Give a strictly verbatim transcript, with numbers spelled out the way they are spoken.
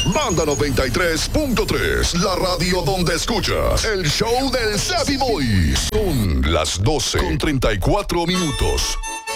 Banda noventa y tres punto tres, la radio donde escuchas el show del Savvy Boy. Son las doce con treinta y cuatro minutos.